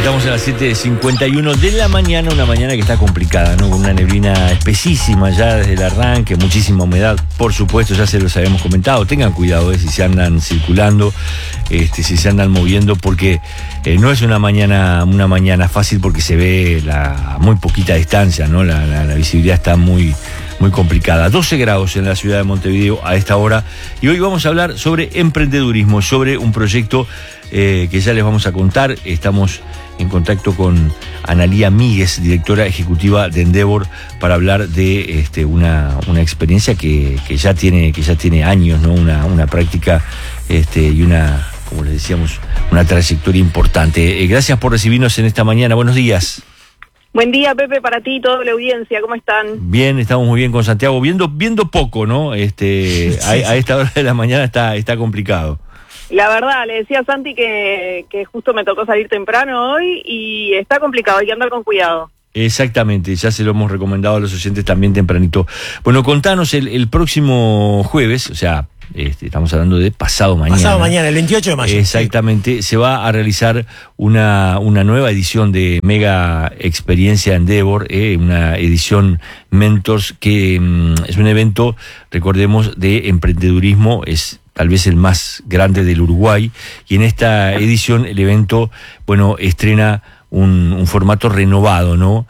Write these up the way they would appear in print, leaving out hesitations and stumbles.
Estamos a las 7:51 de la mañana, una mañana que está complicada, ¿no? Con una neblina espesísima ya desde el arranque, muchísima humedad, por supuesto, ya se los habíamos comentado. Tengan cuidado si se andan circulando, si se andan moviendo, porque no es una mañana fácil, porque se ve a muy poquita distancia, ¿no? La visibilidad está muy complicada. 12 grados en la ciudad de Montevideo a esta hora, y hoy vamos a hablar sobre emprendedurismo, sobre un proyecto que ya les vamos a contar. Estamos en contacto con Analía Míguez, directora ejecutiva de Endeavor, para hablar de una experiencia que ya tiene años, ¿no? Una práctica y una, como les decíamos, una trayectoria importante. Gracias por recibirnos en esta mañana. Buenos días. Buen día, Pepe, para ti y toda la audiencia. ¿Cómo están? Bien, estamos muy bien con Santiago. Viendo poco, ¿no? A esta hora de la mañana está complicado. La verdad, le decía a Santi que justo me tocó salir temprano hoy y está complicado, hay que andar con cuidado. Exactamente, ya se lo hemos recomendado a los oyentes también tempranito. Bueno, contanos, el próximo jueves, o sea, estamos hablando de pasado mañana. Pasado mañana, el 28 de mayo. Exactamente, se va a realizar una nueva edición de Mega Experiencia Endeavor, una edición Mentors, que es un evento, recordemos, de emprendedurismo, es tal vez el más grande del Uruguay, y en esta edición el evento, estrena un formato renovado, ¿no?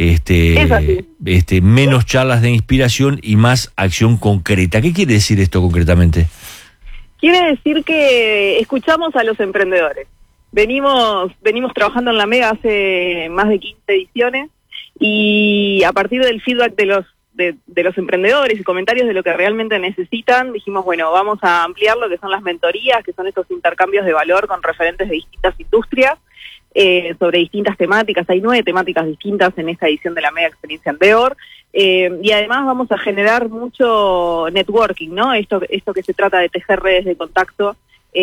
Menos charlas de inspiración y más acción concreta. ¿Qué quiere decir esto concretamente? Quiere decir que escuchamos a los emprendedores. Venimos trabajando en la Mega hace más de 15 ediciones, y a partir del feedback de los emprendedores y comentarios de lo que realmente necesitan, dijimos, vamos a ampliar lo que son las mentorías, que son estos intercambios de valor con referentes de distintas industrias, sobre distintas temáticas. Hay 9 temáticas distintas en esta edición de la Mega Experiencia Endeavor, y además vamos a generar mucho networking, ¿no? Esto que se trata de tejer redes de contacto,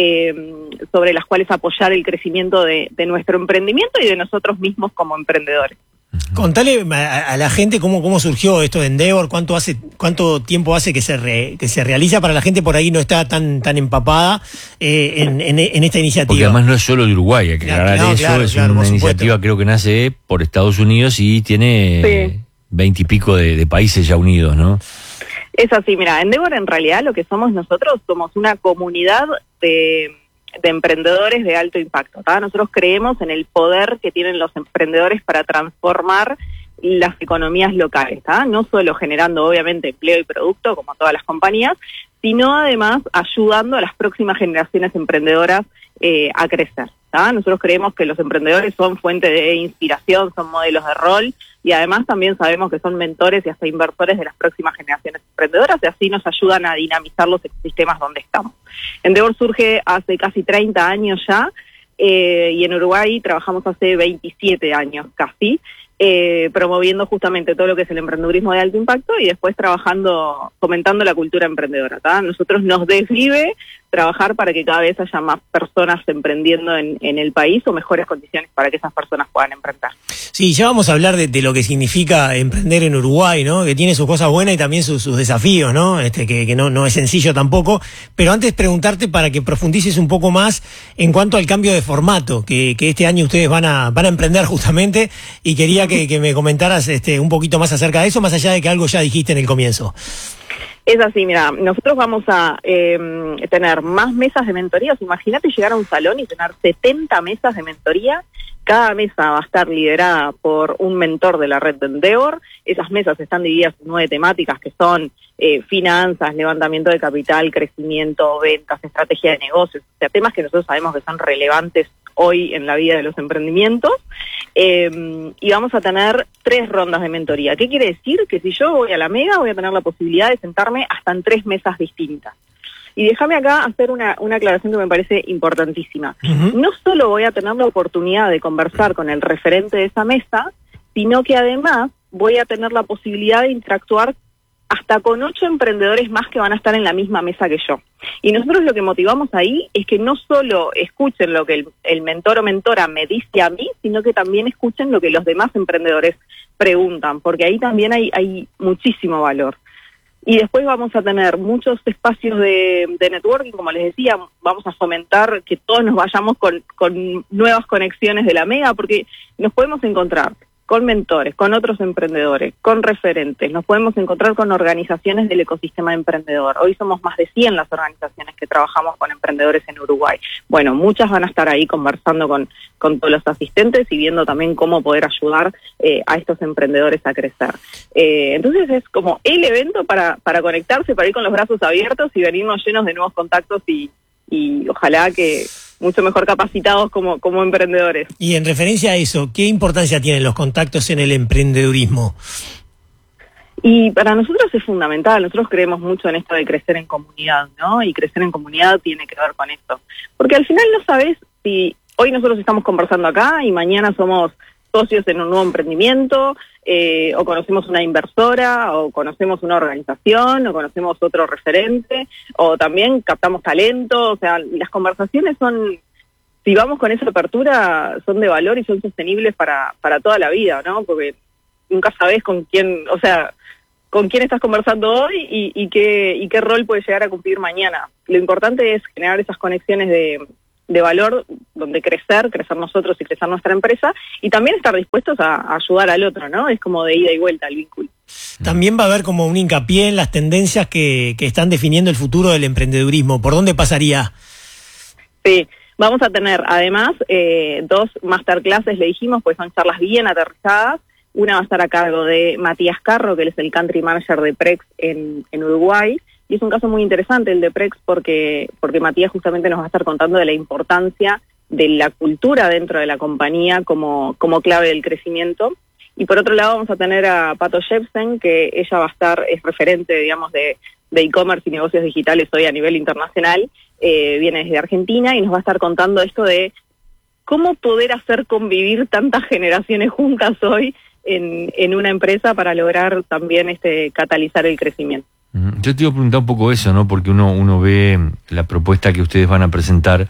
sobre las cuales apoyar el crecimiento de nuestro emprendimiento y de nosotros mismos como emprendedores. Contale a la gente cómo surgió esto de Endeavor, cuánto tiempo hace que se realiza, para la gente por ahí no está tan empapada en esta iniciativa. Porque además no es solo de Uruguay, hay que aclarar eso, es una iniciativa, creo que nace por Estados Unidos y tiene 20 y pico de países ya unidos, ¿no? Es así, mira, Endeavor en realidad lo que somos nosotros, somos una comunidad de emprendedores de alto impacto, ¿tá? Nosotros creemos en el poder que tienen los emprendedores para transformar las economías locales, ¿tá? No solo generando obviamente empleo y producto como todas las compañías, sino además ayudando a las próximas generaciones emprendedoras a crecer, ¿tá? Nosotros creemos que los emprendedores son fuente de inspiración, son modelos de rol, y además también sabemos que son mentores y hasta inversores de las próximas generaciones emprendedoras, y así nos ayudan a dinamizar los ecosistemas donde estamos. Endeavor surge hace casi 30 años ya, y en Uruguay trabajamos hace 27 años casi, promoviendo justamente todo lo que es el emprendedurismo de alto impacto, y después fomentando la cultura emprendedora, ¿tá? Nosotros nos desvive trabajar para que cada vez haya más personas emprendiendo en el país, o mejores condiciones para que esas personas puedan emprender. Sí, ya vamos a hablar de lo que significa emprender en Uruguay, ¿no? Que tiene sus cosas buenas y también sus desafíos, ¿no? Que no es sencillo tampoco. Pero antes preguntarte, para que profundices un poco más en cuanto al cambio de formato que este año ustedes van a emprender justamente, y quería que me comentaras un poquito más acerca de eso, más allá de que algo ya dijiste en el comienzo. Es así, mira, nosotros vamos a tener más mesas de mentoría. Imagínate llegar a un salón y tener 70 mesas de mentoría. Cada mesa va a estar liderada por un mentor de la red de Endeavor. Esas mesas están divididas en 9 temáticas, que son finanzas, levantamiento de capital, crecimiento, ventas, estrategia de negocios, o sea, temas que nosotros sabemos que son relevantes hoy en la vida de los emprendimientos. Y vamos a tener 3 rondas de mentoría. ¿Qué quiere decir? Que si yo voy a la Mega, voy a tener la posibilidad de sentarme hasta en 3 mesas distintas. Y déjame acá hacer una aclaración que me parece importantísima. No solo voy a tener la oportunidad de conversar con el referente de esa mesa, sino que además voy a tener la posibilidad de interactuar hasta con 8 emprendedores más que van a estar en la misma mesa que yo. Y nosotros lo que motivamos ahí es que no solo escuchen lo que el mentor o mentora me dice a mí, sino que también escuchen lo que los demás emprendedores preguntan, porque ahí también hay muchísimo valor. Y después vamos a tener muchos espacios de networking, como les decía, vamos a fomentar que todos nos vayamos con nuevas conexiones de la Mega, porque nos podemos encontrar con mentores, con otros emprendedores, con referentes, nos podemos encontrar con organizaciones del ecosistema emprendedor. Hoy somos más de 100 las organizaciones que trabajamos con emprendedores en Uruguay. Bueno, muchas van a estar ahí conversando con todos los asistentes y viendo también cómo poder ayudar a estos emprendedores a crecer. Entonces es como el evento para conectarse, para ir con los brazos abiertos y venirnos llenos de nuevos contactos y ojalá que mucho mejor capacitados como emprendedores. Y en referencia a eso, ¿qué importancia tienen los contactos en el emprendedurismo? Y para nosotros es fundamental, nosotros creemos mucho en esto de crecer en comunidad, ¿no? Y crecer en comunidad tiene que ver con esto. Porque al final no sabes si hoy nosotros estamos conversando acá y mañana somos socios en un nuevo emprendimiento, o conocemos una inversora, o conocemos una organización, o conocemos otro referente, o también captamos talento. O sea, las conversaciones son, si vamos con esa apertura, son de valor y son sostenibles para toda la vida, ¿no? Porque nunca sabés con quién estás conversando hoy y qué rol puede llegar a cumplir mañana. Lo importante es generar esas conexiones de valor, donde crecer nosotros y crecer nuestra empresa, y también estar dispuestos a ayudar al otro, ¿no? Es como de ida y vuelta el vínculo. También va a haber como un hincapié en las tendencias que están definiendo el futuro del emprendedurismo. ¿Por dónde pasaría? Sí, vamos a tener además 2 masterclasses, le dijimos, pues son charlas bien aterrizadas. Una va a estar a cargo de Matías Carro, que él es el Country Manager de Prex en Uruguay. Y es un caso muy interesante el de Prex porque Matías justamente nos va a estar contando de la importancia de la cultura dentro de la compañía como clave del crecimiento. Y por otro lado vamos a tener a Pato Jepsen, que ella va a estar, es referente, digamos, de e-commerce y negocios digitales hoy a nivel internacional, viene desde Argentina y nos va a estar contando esto de cómo poder hacer convivir tantas generaciones juntas hoy en una empresa para lograr también catalizar el crecimiento. Yo te iba a preguntar un poco eso, ¿no? Porque uno ve la propuesta que ustedes van a presentar,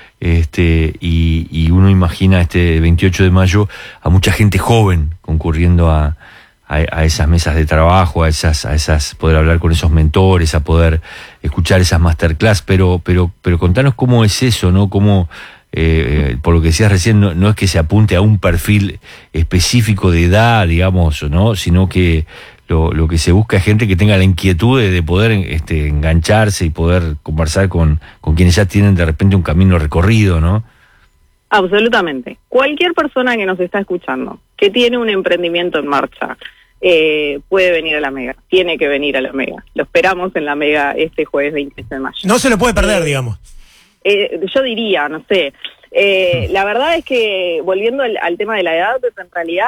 y uno imagina 28 de mayo a mucha gente joven concurriendo a esas mesas de trabajo, a esas poder hablar con esos mentores, a poder escuchar esas masterclass, pero contanos cómo es eso, ¿no? Cómo, por lo que decías recién, no es que se apunte a un perfil específico de edad, digamos, ¿no? Sino que lo que se busca es gente que tenga la inquietud de poder engancharse y poder conversar con quienes ya tienen de repente un camino recorrido, ¿no? Absolutamente. Cualquier persona que nos está escuchando, que tiene un emprendimiento en marcha, puede venir a la Mega, tiene que venir a la Mega. Lo esperamos en la Mega este jueves 26 de mayo. No se lo puede perder, digamos. Yo diría, no sé, la verdad es que, volviendo al tema de la edad, pues en realidad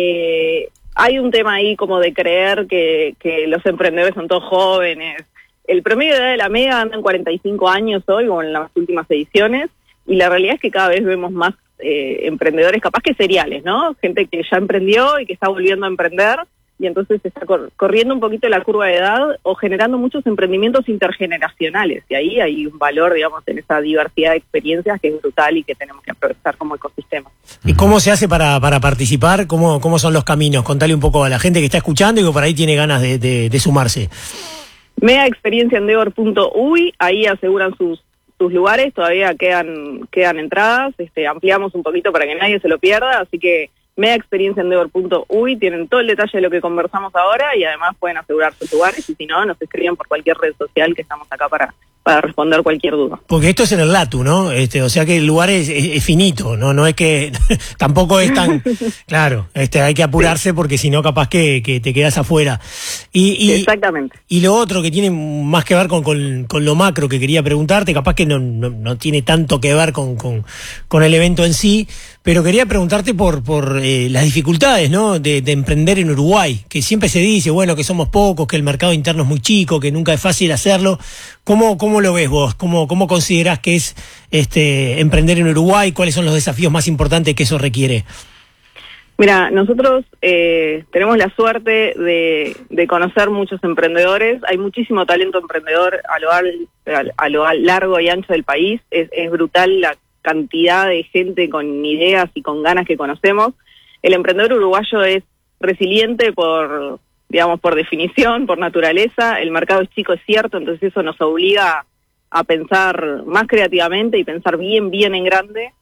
hay un tema ahí como de creer que los emprendedores son todos jóvenes. El promedio de edad de la Mega anda en 45 años hoy, como en las últimas ediciones, y la realidad es que cada vez vemos más emprendedores, capaz que seriales, ¿no? Gente que ya emprendió y que está volviendo a emprender, y entonces está corriendo un poquito la curva de edad o generando muchos emprendimientos intergeneracionales, y ahí hay un valor, digamos, en esa diversidad de experiencias que es brutal y que tenemos que aprovechar como ecosistema. ¿Y cómo se hace para participar? ¿Cómo son los caminos? Contale un poco a la gente que está escuchando y que por ahí tiene ganas de sumarse. megaexperienciaendeavor.uy, ahí aseguran sus lugares, todavía quedan entradas, ampliamos un poquito para que nadie se lo pierda, así que megaexperienciaendeavor.uy tienen todo el detalle de lo que conversamos ahora y además pueden asegurar sus lugares, y si no, nos escriben por cualquier red social que estamos acá para responder cualquier duda. Porque esto es en el LATU, ¿no? O sea que el lugar es finito, no es que tampoco es tan claro, hay que apurarse porque si no capaz que te quedas afuera. Exactamente. Y lo otro que tiene más que ver con lo macro que quería preguntarte, capaz que no tiene tanto que ver con el evento en sí, pero quería preguntarte por las dificultades, ¿no? de emprender en Uruguay, que siempre se dice, bueno, que somos pocos, que el mercado interno es muy chico, que nunca es fácil hacerlo. ¿Cómo lo ves vos? ¿Cómo considerás que es emprender en Uruguay? ¿Cuáles son los desafíos más importantes que eso requiere? Mira, nosotros tenemos la suerte de conocer muchos emprendedores. Hay muchísimo talento emprendedor a lo largo y ancho del país. Es brutal la cantidad de gente con ideas y con ganas que conocemos. El emprendedor uruguayo es resiliente por digamos, por definición, por naturaleza. El mercado es chico, es cierto, entonces eso nos obliga a pensar más creativamente y pensar bien en grande.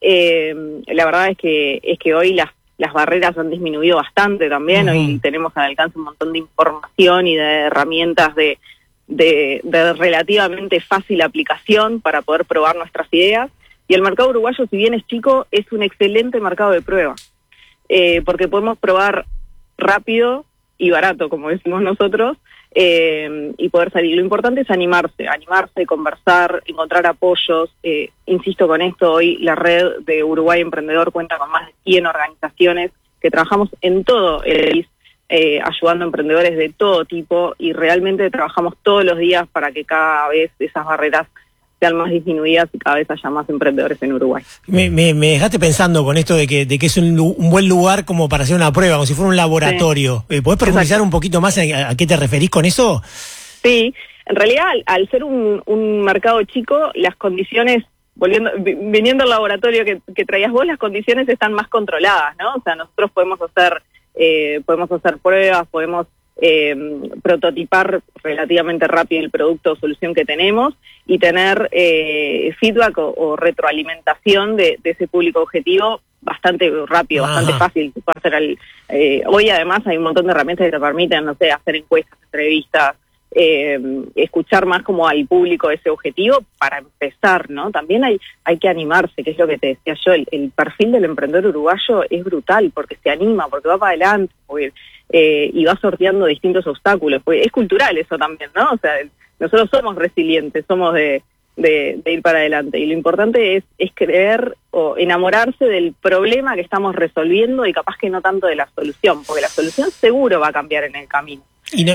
La verdad es que hoy las barreras han disminuido bastante también. Hoy tenemos al alcance un montón de información y de herramientas de relativamente fácil aplicación para poder probar nuestras ideas. Y el mercado uruguayo, si bien es chico, es un excelente mercado de prueba, porque podemos probar rápido y barato, como decimos nosotros, y poder salir. Lo importante es animarse, conversar, encontrar apoyos. Insisto con esto, hoy la red de Uruguay Emprendedor cuenta con más de 100 organizaciones que trabajamos en todo el país, ayudando a emprendedores de todo tipo, y realmente trabajamos todos los días para que cada vez esas barreras sean más disminuidas y cada vez haya más emprendedores en Uruguay. Me dejaste pensando con esto de que es un buen lugar como para hacer una prueba, como si fuera un laboratorio. Sí. ¿Podés profundizar un poquito más a qué te referís con eso? Sí, en realidad al ser un mercado chico, las condiciones, viniendo al laboratorio que traías vos, las condiciones están más controladas, ¿no? O sea, nosotros podemos hacer pruebas, podemos prototipar relativamente rápido el producto o solución que tenemos y tener feedback o retroalimentación de ese público objetivo bastante rápido, bastante fácil. Hoy además hay un montón de herramientas que te permiten, no sé, hacer encuestas, entrevistas, escuchar más como al público ese objetivo para empezar, ¿no? También hay que animarse, que es lo que te decía yo, el perfil del emprendedor uruguayo es brutal, porque se anima, porque va para adelante, y va sorteando distintos obstáculos, porque es cultural eso también, ¿no? O sea, nosotros somos resilientes, somos de ir para adelante, y lo importante es creer o enamorarse del problema que estamos resolviendo y capaz que no tanto de la solución, porque la solución seguro va a cambiar en el camino.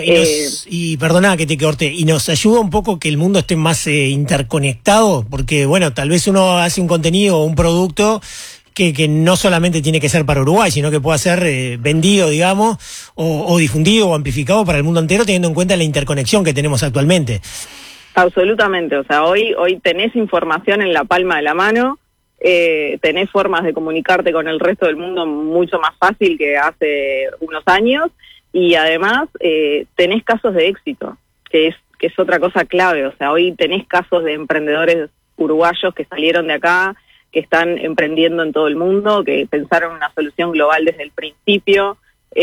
Y perdona que te corte, y nos ayuda un poco que el mundo esté más interconectado, porque bueno, tal vez uno hace un contenido o un producto que no solamente tiene que ser para Uruguay, sino que pueda ser vendido, digamos, o difundido o amplificado para el mundo entero, teniendo en cuenta la interconexión que tenemos actualmente. Absolutamente, o sea, hoy tenés información en la palma de la mano, tenés formas de comunicarte con el resto del mundo mucho más fácil que hace unos años, y además tenés casos de éxito, que es otra cosa clave. O sea, hoy tenés casos de emprendedores uruguayos que salieron de acá, que están emprendiendo en todo el mundo, que pensaron una solución global desde el principio.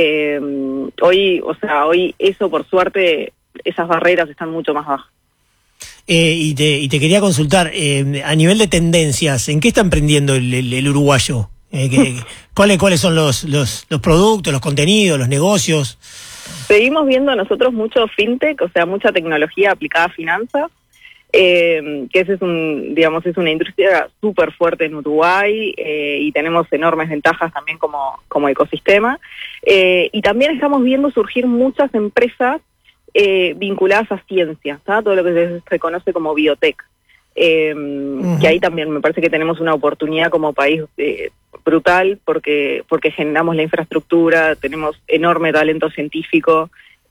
Hoy eso, por suerte, esas barreras están mucho más bajas. Y te quería consultar, a nivel de tendencias, ¿en qué está emprendiendo el uruguayo? ¿Cuáles son los productos, los contenidos, los negocios? Seguimos viendo nosotros mucho fintech, o sea, mucha tecnología aplicada a finanzas, que ese es una industria súper fuerte en Uruguay, y tenemos enormes ventajas también como ecosistema. Y también estamos viendo surgir muchas empresas vinculadas a ciencia, ¿tá? Todo lo que se conoce como biotech. Que ahí también me parece que tenemos una oportunidad como país brutal, porque generamos la infraestructura, tenemos enorme talento científico,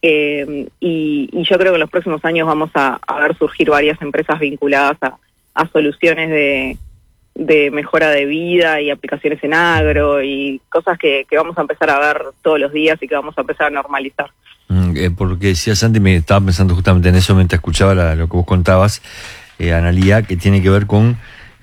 y yo creo que en los próximos años vamos a ver surgir varias empresas vinculadas a soluciones de mejora de vida y aplicaciones en agro y cosas que vamos a empezar a ver todos los días y que vamos a empezar a normalizar. Porque decía Santi, me estaba pensando justamente en eso mientras escuchaba lo que vos contabas, Analía, que tiene que ver con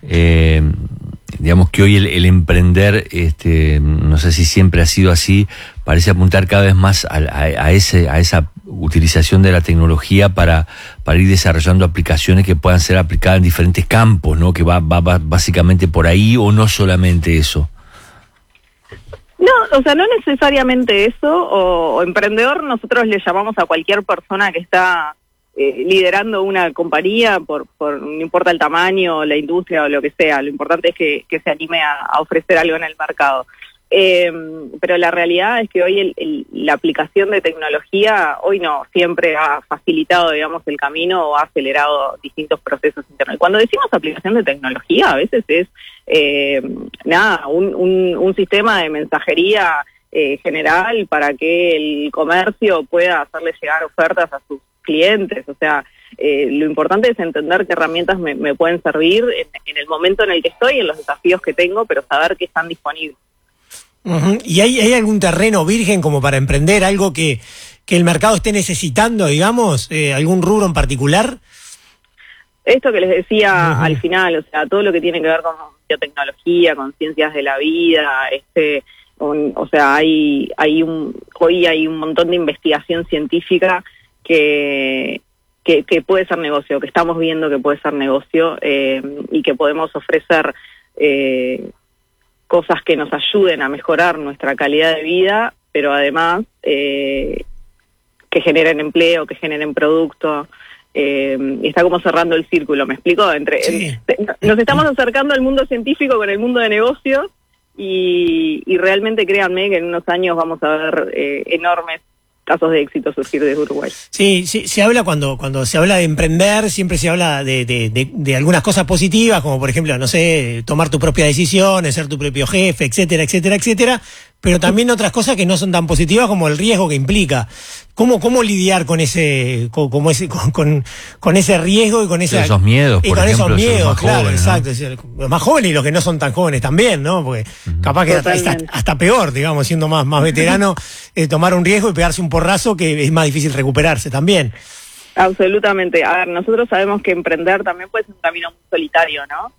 digamos que hoy el emprender, no sé si siempre ha sido así, parece apuntar cada vez más a esa utilización de la tecnología para ir desarrollando aplicaciones que puedan ser aplicadas en diferentes campos, ¿no? Que va básicamente por ahí, o no solamente eso. No, o sea, no necesariamente eso, o emprendedor nosotros le llamamos a cualquier persona que está liderando una compañía, por no importa el tamaño, la industria o lo que sea, lo importante es que se anime a ofrecer algo en el mercado. Pero la realidad es que hoy la aplicación de tecnología, hoy no, siempre ha facilitado, digamos, el camino o ha acelerado distintos procesos internos. Cuando decimos aplicación de tecnología, a veces es un sistema de mensajería general para que el comercio pueda hacerle llegar ofertas a sus clientes. O sea, lo importante es entender qué herramientas me pueden servir en el momento en el que estoy, en los desafíos que tengo, pero saber que están disponibles. ¿Y hay algún terreno virgen como para emprender, algo que el mercado esté necesitando, digamos, algún rubro en particular? Esto que les decía al final, o sea, todo lo que tiene que ver con biotecnología, con ciencias de la vida, o sea, hoy hay un montón de investigación científica que puede ser negocio, que estamos viendo que puede ser negocio, y que podemos ofrecer cosas que nos ayuden a mejorar nuestra calidad de vida, pero además que generen empleo, que generen producto. Está como cerrando el círculo, ¿me explico? Sí. Nos estamos acercando al mundo científico con el mundo de negocios y realmente créanme que en unos años vamos a ver enormes casos de éxito surgir desde Uruguay. Sí, se habla cuando se habla de emprender, siempre se habla de algunas cosas positivas, como por ejemplo, no sé, tomar tu propia decisión, ser tu propio jefe, etcétera, etcétera, etcétera, pero también otras cosas que no son tan positivas como el riesgo que implica. ¿Cómo lidiar con ese riesgo y con esos miedos, por ejemplo, esos miedos, claro, jóvenes, exacto, ¿no? Los más jóvenes y los que no son tan jóvenes también, ¿no? Porque capaz que hasta peor, digamos, siendo más veterano, tomar un riesgo y pegarse un porrazo que es más difícil recuperarse también. Absolutamente. A ver, nosotros sabemos que emprender también puede ser un camino muy solitario, ¿no?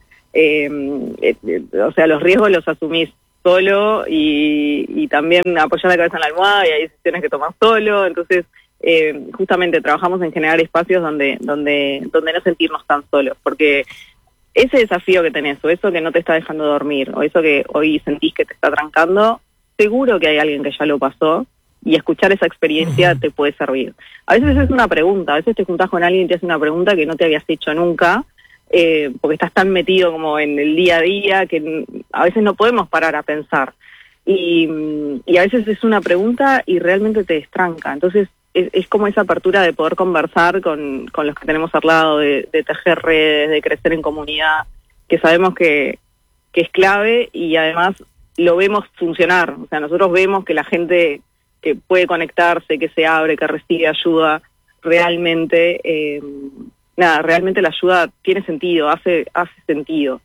O sea, los riesgos los asumís solo y también apoyar la cabeza en la almohada y hay decisiones que tomás solo. Entonces, justamente trabajamos en generar espacios donde no sentirnos tan solos, porque ese desafío que tenés, o eso que no te está dejando dormir, o eso que hoy sentís que te está trancando, seguro que hay alguien que ya lo pasó y escuchar esa experiencia te puede servir. A veces es una pregunta, a veces te juntás con alguien y te hace una pregunta que no te habías hecho nunca, porque estás tan metido como en el día a día que a veces no podemos parar a pensar. Y a veces es una pregunta y realmente te destranca. Entonces es como esa apertura de poder conversar con los que tenemos al lado, de tejer redes, de crecer en comunidad, que sabemos que es clave y además lo vemos funcionar. O sea, nosotros vemos que la gente que puede conectarse, que se abre, que recibe ayuda, realmente... realmente la ayuda tiene sentido, hace sentido.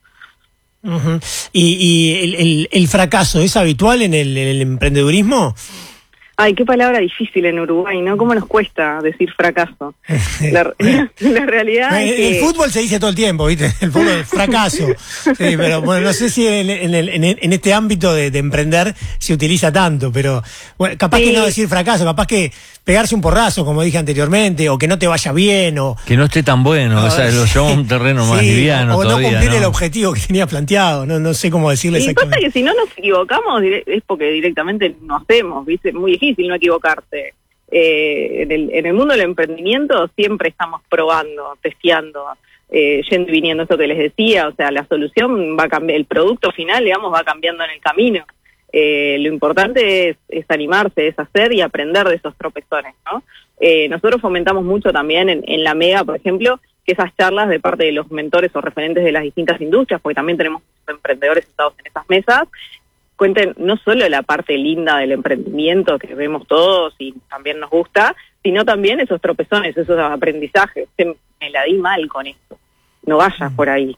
¿Y el fracaso es habitual en el emprendedurismo? Ay, qué palabra difícil en Uruguay, ¿no? ¿Cómo nos cuesta decir fracaso? La realidad es que... El fútbol se dice todo el tiempo, ¿viste? El fútbol es fracaso. Sí, pero bueno, no sé si en este ámbito de emprender se utiliza tanto, pero bueno, capaz que no decir fracaso, capaz que pegarse un porrazo, como dije anteriormente, o que no te vaya bien, o... Que no esté tan bueno, o sea, lo lleva a un terreno más liviano o todavía, no cumplir el objetivo que tenía planteado, no sé cómo decirle exactamente. Y pasa que si no nos equivocamos es porque directamente no hacemos, ¿viste? Es muy difícil no equivocarse. En el mundo del emprendimiento siempre estamos probando, testeando, yendo y viniendo, eso que les decía, o sea, la solución va a cambiar, el producto final, digamos, va cambiando en el camino. Lo importante es animarse, es hacer y aprender de esos tropezones, ¿no? Nosotros fomentamos mucho también en la Mega, por ejemplo, que esas charlas de parte de los mentores o referentes de las distintas industrias, porque también tenemos emprendedores sentados en esas mesas, cuenten no solo la parte linda del emprendimiento que vemos todos y también nos gusta, sino también esos tropezones, esos aprendizajes. Me la di mal con esto, no vayas por ahí.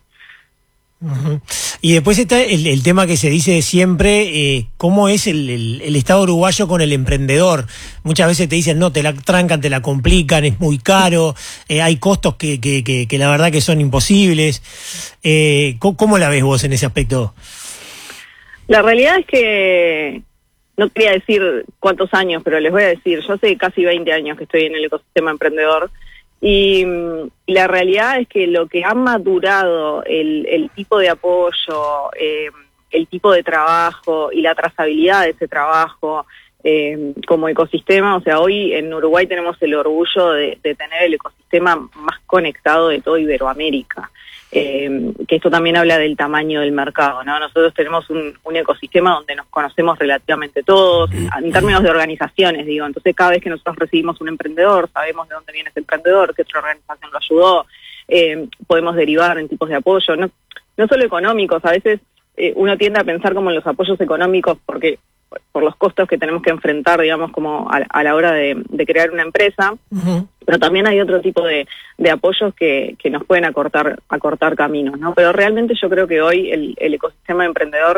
Y después está el tema que se dice siempre, cómo es el Estado uruguayo con el emprendedor. Muchas veces te dicen, no, te la trancan, te la complican, es muy caro, hay costos que la verdad que son imposibles. ¿Cómo la ves vos en ese aspecto? La realidad es que, no quería decir cuántos años, pero les voy a decir, yo hace casi 20 años que estoy en el ecosistema emprendedor. Y la realidad es que lo que ha madurado el tipo de apoyo, el tipo de trabajo y la trazabilidad de ese trabajo como ecosistema, o sea, hoy en Uruguay tenemos el orgullo de tener el ecosistema más conectado de toda Iberoamérica, que esto también habla del tamaño del mercado, ¿no? Nosotros tenemos un ecosistema donde nos conocemos relativamente todos, en términos de organizaciones, digo, entonces cada vez que nosotros recibimos un emprendedor, sabemos de dónde viene ese emprendedor, qué otra organización lo ayudó, podemos derivar en tipos de apoyo, no solo económicos, a veces uno tiende a pensar como en los apoyos económicos porque por los costos que tenemos que enfrentar, digamos, como a la hora de crear una empresa, pero también hay otro tipo de apoyos que nos pueden acortar caminos, ¿no? Pero realmente yo creo que hoy el ecosistema emprendedor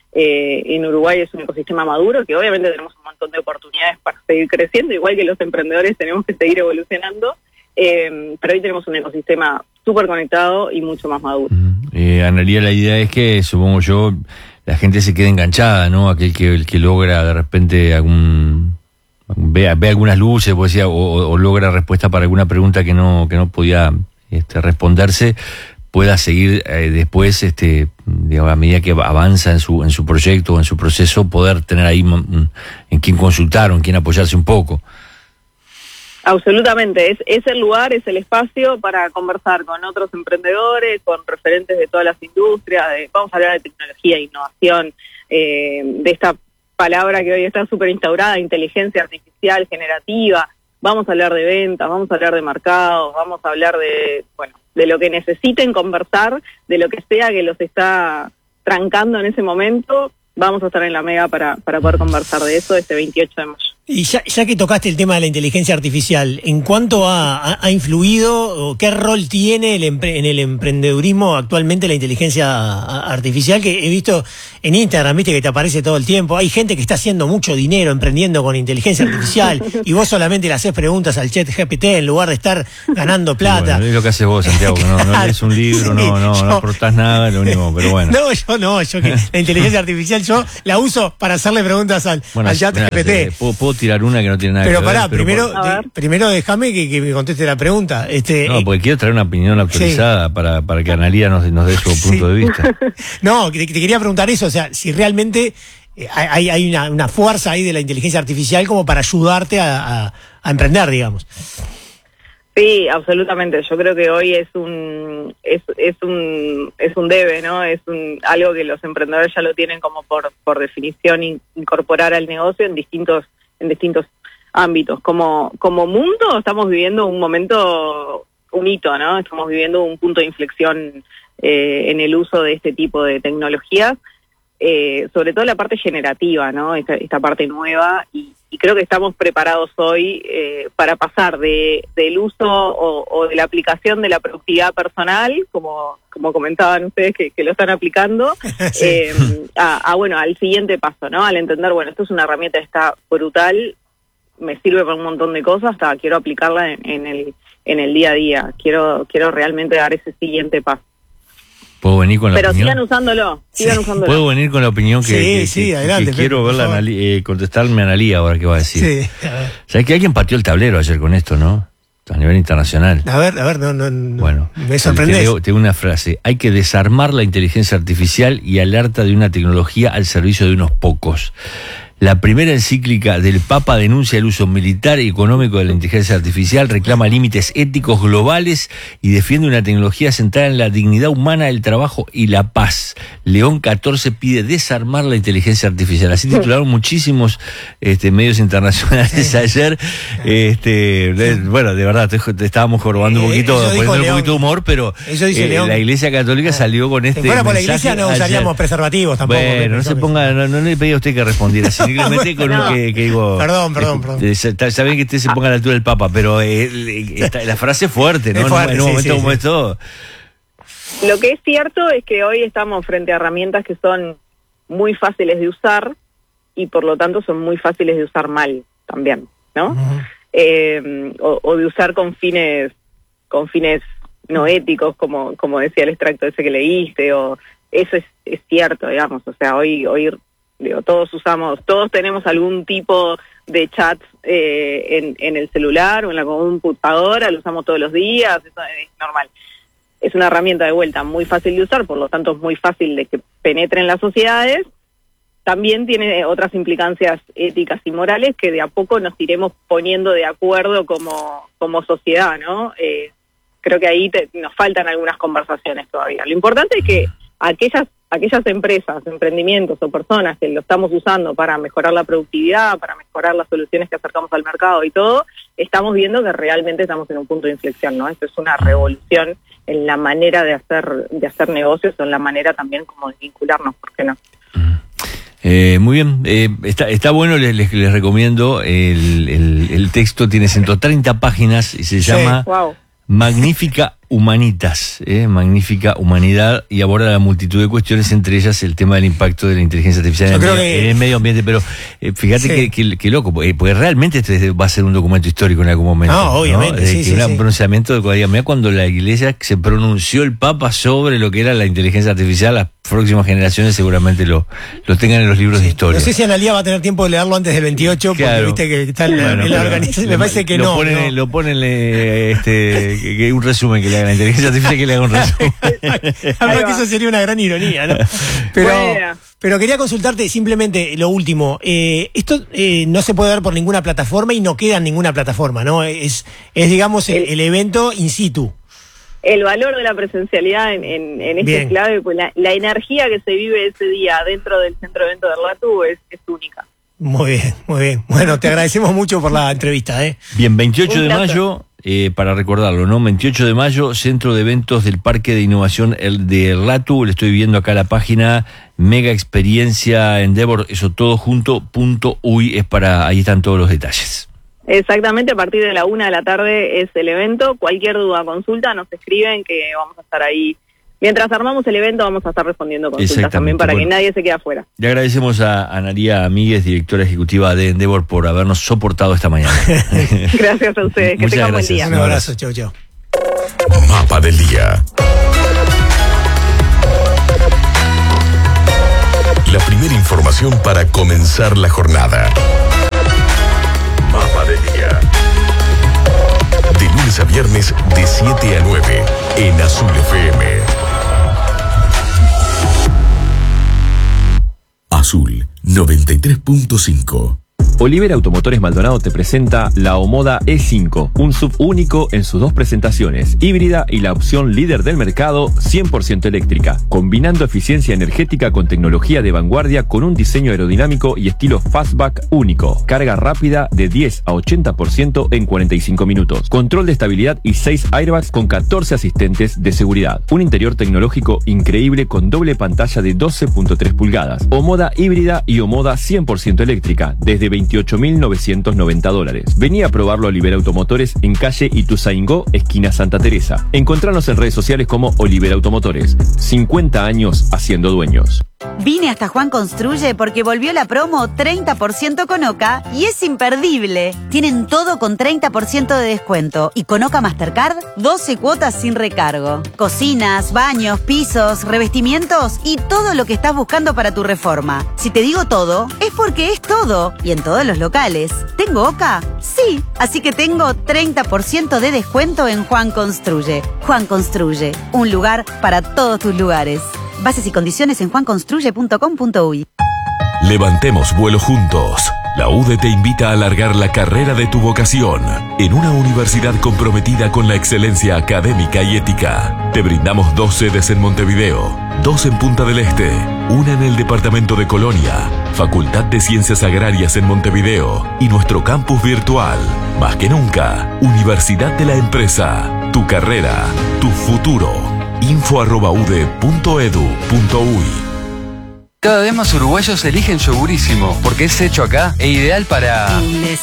en Uruguay es un ecosistema maduro, que obviamente tenemos un montón de oportunidades para seguir creciendo, igual que los emprendedores tenemos que seguir evolucionando, pero hoy tenemos un ecosistema súper conectado y mucho más maduro. Analía, la idea es que, supongo yo, la gente se quede enganchada, ¿no? El que logra de repente ve algunas luces, o logra respuesta para alguna pregunta que no podía responderse, pueda seguir después, digamos, a medida que avanza en su proyecto o en su proceso, poder tener ahí en quién consultar o en quién apoyarse un poco. Absolutamente, es el lugar, es el espacio para conversar con otros emprendedores, con referentes de todas las industrias, vamos a hablar de tecnología e innovación, de esta palabra que hoy está súper instaurada, inteligencia artificial generativa, vamos a hablar de ventas, vamos a hablar de mercados, vamos a hablar de lo que necesiten conversar, de lo que sea que los está trancando en ese momento. Vamos a estar en la Mega para poder conversar de eso este 28 de mayo. Y ya que tocaste el tema de la inteligencia artificial, ¿en cuánto ha influido o qué rol tiene en el emprendedurismo actualmente la inteligencia artificial? Que he visto en Instagram, viste que te aparece todo el tiempo. Hay gente que está haciendo mucho dinero emprendiendo con inteligencia artificial y vos solamente le haces preguntas al chat GPT en lugar de estar ganando plata. Bueno, es lo que haces vos, Santiago, que no lees un libro, no aportás nada, lo único, pero bueno. Yo que la inteligencia artificial yo la uso para hacerle preguntas al chat GPT. Puedo tirar una que no tiene nada pero que ver. Pará, primero déjame que me conteste la pregunta. No, porque quiero traer una opinión autorizada para que Analía nos dé su punto de vista. No, te quería preguntar eso, o sea, si realmente hay una fuerza ahí de la inteligencia artificial como para ayudarte a emprender, digamos. Sí, absolutamente. Yo creo que hoy es un debe, ¿no? Es algo que los emprendedores ya lo tienen como por definición incorporar al negocio en distintos ámbitos. Como mundo estamos viviendo un momento, un hito, ¿no? Estamos viviendo un punto de inflexión en el uso de este tipo de tecnologías, sobre todo la parte generativa, ¿no? Esta parte nueva, y creo que estamos preparados hoy para pasar del uso o de la aplicación de la productividad personal, como comentaban ustedes que lo están aplicando, sí. Al siguiente paso, ¿no? Al entender, esto es una herramienta que está brutal, me sirve para un montón de cosas, quiero aplicarla en el día a día, quiero realmente dar ese siguiente paso. ¿Puedo venir con la opinión? Pero sigan usándolo. ¿Puedo venir con la opinión que adelante, quiero verla, contestarme a Analía ahora qué va a decir? Sí. ¿Sabes que alguien pateó el tablero ayer con esto, no? A nivel internacional. A ver, no. Bueno, me sorprendés. Tengo una frase. Hay que desarmar la inteligencia artificial y alerta de una tecnología al servicio de unos pocos. La primera encíclica del Papa denuncia el uso militar y económico de la inteligencia artificial, reclama límites éticos globales y defiende una tecnología centrada en la dignidad humana, el trabajo y la paz. León XIV pide desarmar la inteligencia artificial. Así titularon muchísimos medios internacionales ayer. Bueno, de verdad, te estábamos jorobando un poquito, poniendo un poquito de humor, pero la Iglesia Católica salió con este mensaje. Por la Iglesia no usaríamos preservativos tampoco. Bueno, no se ponga, no le pedí a usted que respondiera así. Simplemente con lo que digo. Perdón. Está bien que usted se ponga a la altura del Papa, pero la frase es fuerte, ¿no? En un momento como esto. Lo que es cierto es que hoy estamos frente a herramientas que son muy fáciles de usar y por lo tanto son muy fáciles de usar mal también, ¿no? Uh-huh. O de usar con fines no éticos, como decía el extracto ese que leíste, o eso es cierto, digamos. O sea, hoy todos tenemos algún tipo de chat en el celular o en la computadora, lo usamos todos los días, eso es normal. Es una herramienta de vuelta muy fácil de usar, por lo tanto es muy fácil de que penetre en las sociedades. También tiene otras implicancias éticas y morales que de a poco nos iremos poniendo de acuerdo como sociedad, ¿no? Creo que ahí nos faltan algunas conversaciones todavía. Lo importante es que aquellas empresas, emprendimientos o personas que lo estamos usando para mejorar la productividad, para mejorar las soluciones que acercamos al mercado y todo, estamos viendo que realmente estamos en un punto de inflexión, ¿no? Esto es una revolución en la manera de hacer negocios o en la manera también como de vincularnos, ¿por qué no? Muy bien, está bueno, les recomiendo, el texto tiene 130 páginas y se llama... Wow. Magnífica Humanitas, magnífica humanidad, y aborda la multitud de cuestiones, entre ellas el tema del impacto de la inteligencia artificial en el medio ambiente. Pero fíjate que loco, porque realmente este va a ser un documento histórico en algún momento. No, obviamente. ¿no? Un pronunciamiento de Mirá cuando la Iglesia se pronunció el Papa sobre lo que era la inteligencia artificial, las próximas generaciones seguramente lo tengan en los libros de historia. No sé si Analía va a tener tiempo de leerlo antes del 28, porque viste que está en la organización. Me parece que no. Lo ponen que un resumen que le haga la inteligencia artificial, que le haga un resumen. Además que eso sería una gran ironía, ¿no? Pero quería consultarte simplemente lo último. Esto no se puede ver por ninguna plataforma y no queda en ninguna plataforma, ¿no? Es digamos, el evento in situ. El valor de la presencialidad en este clave, pues la energía que se vive ese día dentro del centro de eventos de RLATU es única. Muy bien, muy bien. Bueno, te agradecemos mucho por la entrevista. Bien, 28 de mayo, para recordarlo, ¿no? 28 de mayo, Centro de Eventos del Parque de Innovación de RLATU. Le estoy viendo acá la página Mega Experiencia Endeavor, eso todo junto.uy, ahí están todos los detalles. Exactamente, a partir de la 1 de la tarde es el evento. Cualquier duda, consulta, nos escriben que vamos a estar ahí. Mientras armamos el evento vamos a estar respondiendo consultas también para que nadie se quede afuera. Le agradecemos a Analía Míguez, directora ejecutiva de Endeavor, por habernos soportado esta mañana. Gracias a ustedes, que tengan buen día. Un abrazo, chau, chau. Mapa del día. La primera información para comenzar la jornada. Mapa del día. De lunes a viernes de 7 a 9 en Azul FM. Azul 93.5. Olivera Automotores Maldonado te presenta la Omoda E5, un SUV único en sus dos presentaciones, híbrida y la opción líder del mercado, 100% eléctrica, combinando eficiencia energética con tecnología de vanguardia con un diseño aerodinámico y estilo fastback único, carga rápida de 10 a 80% en 45 minutos, control de estabilidad y 6 airbags con 14 asistentes de seguridad, un interior tecnológico increíble con doble pantalla de 12.3 pulgadas, Omoda híbrida y Omoda 100% eléctrica, desde $28.990. Vení a probarlo a Olivera Automotores en calle Ituzaingó, esquina Santa Teresa. Encontranos en redes sociales como Olivera Automotores. 50 años haciendo dueños. Vine hasta Juan Construye porque volvió la promo 30% con Oca y es imperdible. Tienen todo con 30% de descuento y con Oca Mastercard 12 cuotas sin recargo. Cocinas, baños, pisos, revestimientos y todo lo que estás buscando para tu reforma. Si te digo todo, es porque es todo y en todos los locales. ¿Tengo Oca? Sí, así que tengo 30% de descuento en Juan Construye. Juan Construye, un lugar para todos tus lugares. Bases y condiciones en juanconstruye.com.uy. Levantemos vuelo juntos. La UDE te invita a alargar la carrera de tu vocación en una universidad comprometida con la excelencia académica y ética. Te brindamos 2 sedes en Montevideo, 2 en Punta del Este, una en el departamento de Colonia, Facultad de Ciencias Agrarias en Montevideo y nuestro campus virtual. Más que nunca, Universidad de la Empresa. Tu carrera, tu futuro. info@ude.edu.uy. Cada vez más uruguayos eligen Yogurísimo porque es hecho acá e ideal para...